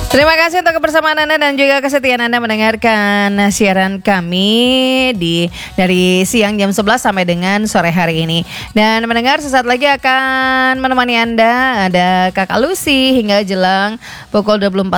Terima kasih untuk kebersamaan Anda dan juga kesetiaan Anda mendengarkan siaran kami dari siang jam 11 sampai dengan sore hari ini. Dan mendengar sesaat lagi akan menemani Anda ada Kakak Lucy hingga jelang pukul 24